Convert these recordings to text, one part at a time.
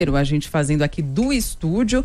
a gente fazendo aqui do estúdio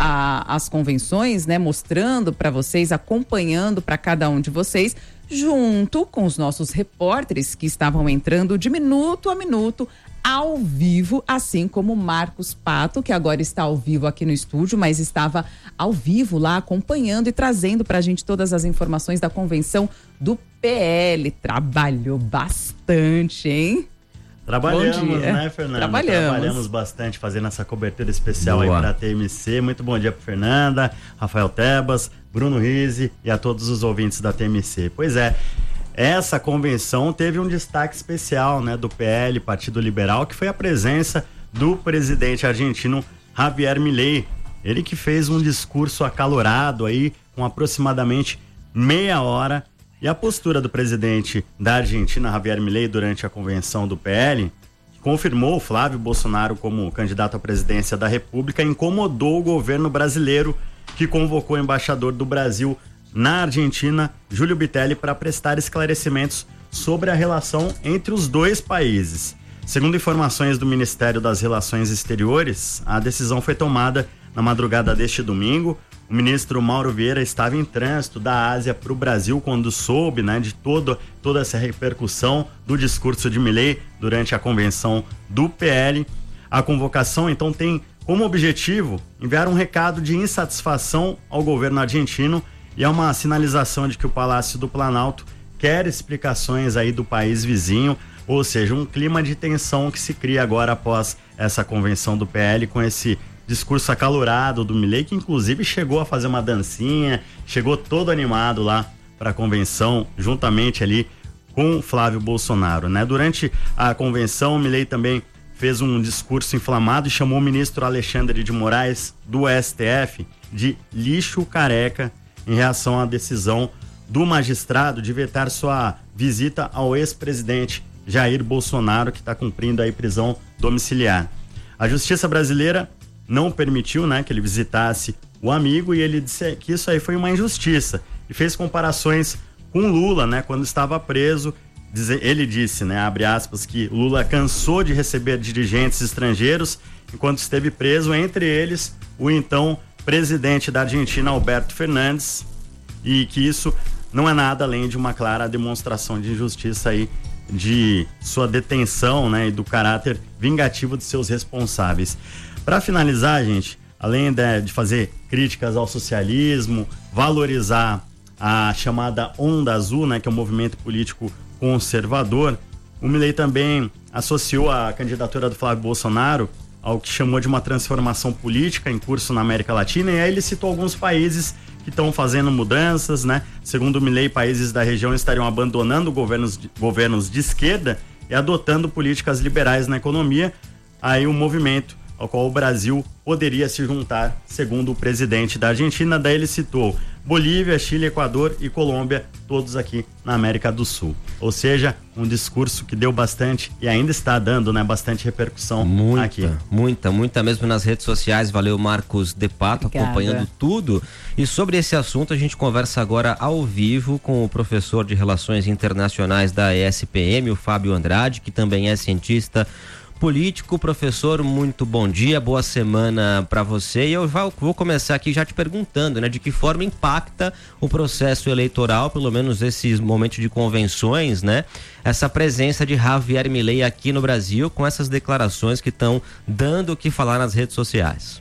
as convenções, né? Mostrando para vocês, acompanhando para cada um de vocês, junto com os nossos repórteres que estavam entrando de minuto a minuto, ao vivo, assim como o Marcos Pato, que agora está ao vivo aqui no estúdio, mas estava ao vivo lá acompanhando e trazendo pra gente todas as informações da convenção do PL. Trabalhou bastante, hein? Trabalhamos, né, Fernanda? Trabalhamos bastante fazendo essa cobertura especial aí para a TMC. Muito bom dia para Fernanda, Rafael Tebas, Bruno Rizzi e a todos os ouvintes da TMC. Pois é, essa convenção teve um destaque especial, né, do PL, Partido Liberal, que foi a presença do presidente argentino Javier Milei. Ele que fez um discurso acalorado aí, com aproximadamente meia hora. E a postura do presidente da Argentina, Javier Milei, durante a convenção do PL, que confirmou Flávio Bolsonaro como candidato à presidência da República, incomodou o governo brasileiro, que convocou o embaixador do Brasil na Argentina, Júlio Bitelli, para prestar esclarecimentos sobre a relação entre os dois países. Segundo informações do Ministério das Relações Exteriores, a decisão foi tomada na madrugada deste domingo. O ministro Mauro Vieira estava em trânsito da Ásia para o Brasil quando soube, né, de toda essa repercussão do discurso de Milei durante a convenção do PL. A convocação, então, tem como objetivo enviar um recado de insatisfação ao governo argentino e é uma sinalização de que o Palácio do Planalto quer explicações aí do país vizinho, ou seja, um clima de tensão que se cria agora após essa convenção do PL com esse discurso acalorado do Milei, que inclusive chegou a fazer uma dancinha, chegou todo animado lá para a convenção, juntamente ali com Flávio Bolsonaro, né? Durante a convenção, o Milei também fez um discurso inflamado e chamou o ministro Alexandre de Moraes do STF de lixo careca em reação à decisão do magistrado de vetar sua visita ao ex-presidente Jair Bolsonaro, que está cumprindo aí prisão domiciliar. A justiça brasileira não permitiu, né, que ele visitasse o amigo e ele disse que isso aí foi uma injustiça e fez comparações com Lula, né, quando estava preso. Ele disse, né, abre aspas, que Lula cansou de receber dirigentes estrangeiros enquanto esteve preso, entre eles o então presidente da Argentina, Alberto Fernandes, e que isso não é nada além de uma clara demonstração de injustiça aí, de sua detenção, né, e do caráter vingativo de seus responsáveis. Para finalizar, gente, além de fazer críticas ao socialismo, valorizar a chamada Onda Azul, né, que é um movimento político conservador, o Milei também associou a candidatura do Flávio Bolsonaro ao que chamou de uma transformação política em curso na América Latina, e aí ele citou alguns países que estão fazendo mudanças, né? Segundo o Milei, países da região estariam abandonando governos de esquerda e adotando políticas liberais na economia, aí um movimento ao qual o Brasil poderia se juntar, segundo o presidente da Argentina. Daí ele citou Bolívia, Chile, Equador e Colômbia, todos aqui na América do Sul. Ou seja, um discurso que deu bastante e ainda está dando, né, bastante repercussão aqui. Muita mesmo nas redes sociais. Valeu, Marcos de Pato, acompanhando tudo. E sobre esse assunto a gente conversa agora ao vivo com o professor de Relações Internacionais da ESPM, o Fábio Andrade, que também é cientista político. Professor, muito bom dia, boa semana para você. E eu vou começar aqui já te perguntando, né, de que forma impacta o processo eleitoral, pelo menos esses momentos de convenções, né, essa presença de Javier Milei aqui no Brasil, com essas declarações que estão dando o que falar nas redes sociais.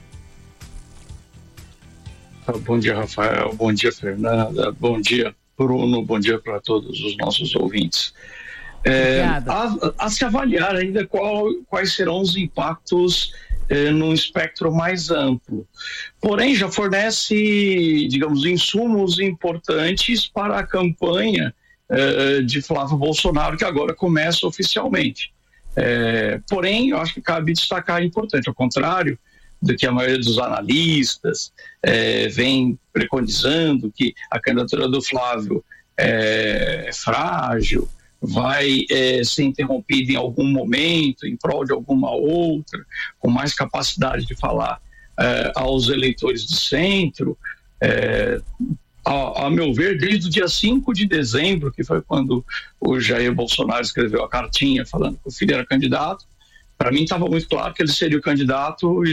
Bom dia, Rafael, bom dia, Fernanda, bom dia, Bruno, bom dia para todos os nossos ouvintes. A se avaliar ainda quais serão os impactos num espectro mais amplo. Porém, já fornece, digamos, insumos importantes para a campanha de Flávio Bolsonaro, que agora começa oficialmente. Porém, eu acho que cabe destacar importante, ao contrário do que a maioria dos analistas vem preconizando, que a candidatura do Flávio é frágil, vai ser interrompida em algum momento, em prol de alguma outra, com mais capacidade de falar aos eleitores de centro. A meu ver, desde o dia 5 de dezembro, que foi quando o Jair Bolsonaro escreveu a cartinha falando que o filho era candidato, Para mim estava muito claro que ele seria o candidato